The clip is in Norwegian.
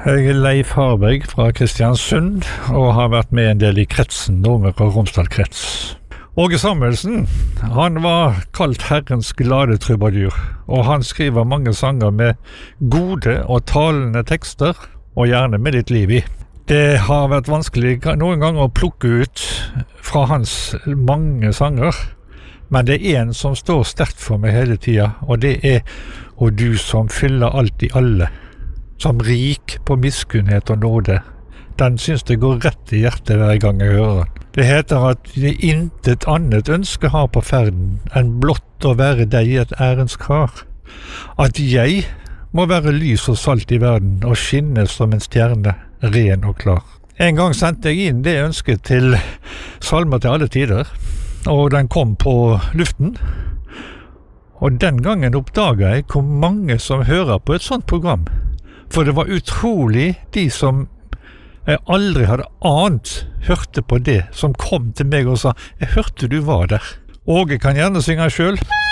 Jeg Leif Harberg fra Kristiansund, og har vært med en del i kretsen, Nordmøre og Romsdal krets. Åge Samuelsen, han var kalt herrens glade trubadur, og han skriver mange sanger med gode og talende tekster, og gjerne med litt liv i. Det har vært vanskelig noen ganger å plukke ut fra hans mange sanger, men det en som står sterkt for meg hele tiden, og det «Og du som fyller alt i alle», som rik på miskunnhet og nåde. Den synes det går rett i hjertet hver gang jeg hører den. Det heter at det intet annet ønske har på ferden enn blott å være deg et ærendskar. At jeg må være lys og salt i verden og skinne som en stjerne, ren og klar. En gang sendte jeg inn det ønsket til Salmer til alle tider, og den kom på luften. Og den gangen oppdaget jeg hvor mange som hører på et sånt program. For det var utrolig de som jeg aldri hadde ant hørte på det, som kom til meg og sa «Jeg hørte du var der». Åge kan gjerne synge selv.